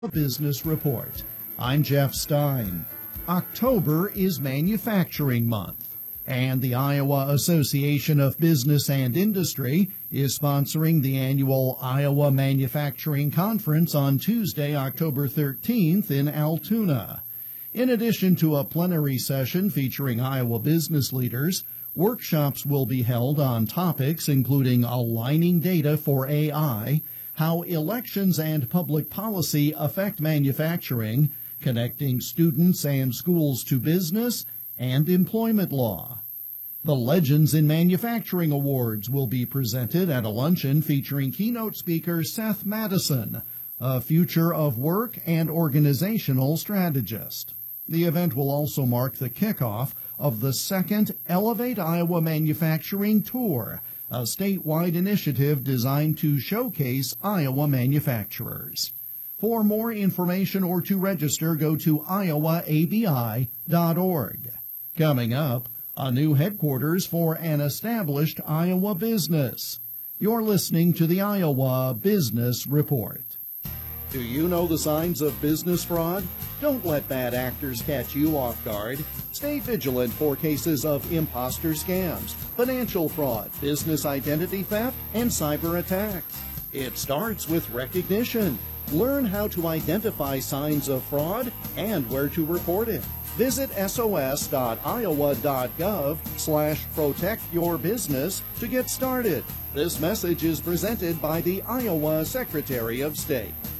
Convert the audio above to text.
Business Report. I'm Jeff Stein. October is Manufacturing Month, and the Iowa Association of Business and Industry is sponsoring the annual Iowa Manufacturing Conference on Tuesday, October 13th in Altoona. In addition to a plenary session featuring Iowa business leaders, workshops will be held on topics including aligning data for AI, how elections and public policy affect manufacturing, connecting students and schools to business, and employment law. The Legends in Manufacturing Awards will be presented at a luncheon featuring keynote speaker Seth Madison, a future of work and organizational strategist. The event will also mark the kickoff of the second Elevate Iowa Manufacturing Tour, a statewide initiative designed to showcase Iowa manufacturers. For more information or to register, go to iowaabi.org. Coming up, a new headquarters for an established Iowa business. You're listening to the Iowa Business Report. Do you know the signs of business fraud? Don't let bad actors catch you off guard. Stay vigilant for cases of imposter scams, financial fraud, business identity theft, and cyber attacks. It starts with recognition. Learn how to identify signs of fraud and where to report it. Visit sos.iowa.gov/protectyourbusiness to get started. This message is presented by the Iowa Secretary of State.